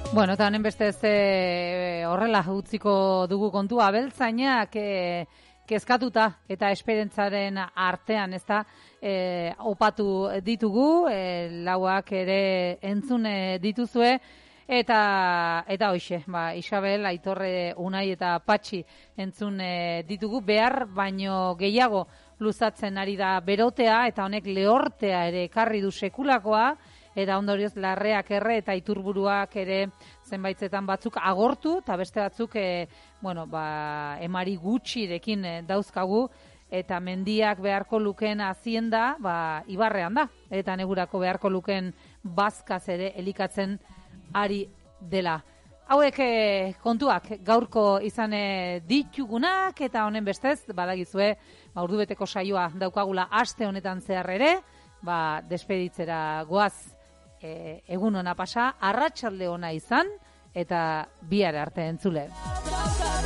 Bueno, eta honen bestez horrela utziko dugu kontua, abeltzainak kezkatuta eta esperientzaren artean, ezta, opatu ditugu, lauak ere entzun dituzue, eta hoxe, Isabel, Aitorre, Unai eta Patxi entzun ditugu, behar baino gehiago luzatzen ari da berotea, eta honek lehortea ere ekarri du sekulakoa, eta ondorioz larreak erre eta iturburuak ere zenbaitzetan batzuk agortu, eta beste batzuk emari gutxirekin dauzkagu, eta mendiak beharko luken hazienda ibarrean da, eta negurako beharko luken bazkaz ere elikatzen ari dela. Hauek kontuak gaurko izan ditugunak, eta honen bestez, badagizue, ordubeteko saioa daukagula aste honetan zehar ere, despeditzera goaz, egun ona pasa, arratsalde ona izan, eta bihar arte entzule.